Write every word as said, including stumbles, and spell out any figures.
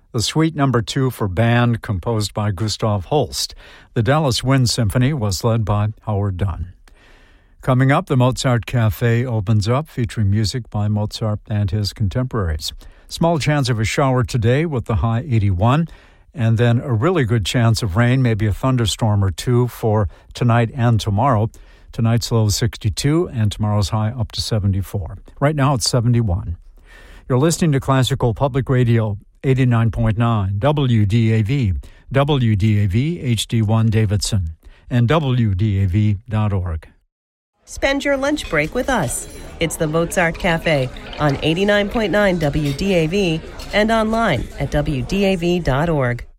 the Suite Number Two for Band, composed by Gustav Holst. The Dallas Wind Symphony was led by Howard Dunn. Coming up, the Mozart Cafe opens up, featuring music by Mozart and his contemporaries. Small chance of a shower today with the high eighty-one, and then a really good chance of rain, maybe a thunderstorm or two for tonight and tomorrow. Tonight's low sixty-two and tomorrow's high up to seventy-four. Right now it's seventy-one. You're listening to Classical Public Radio, eighty-nine point nine, W D A V, W D A V H D one Davidson, and W D A V dot org. Spend your lunch break with us. It's the Mozart Cafe on eighty-nine point nine W D A V and online at W D A V dot org.